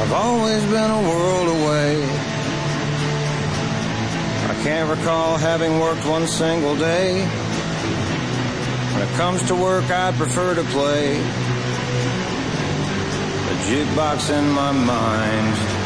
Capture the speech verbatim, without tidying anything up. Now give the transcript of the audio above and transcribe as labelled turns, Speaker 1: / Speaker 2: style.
Speaker 1: I've always been a world away. I can't recall having worked one single day. When it comes to work, I'd prefer to play the jukebox in my mind.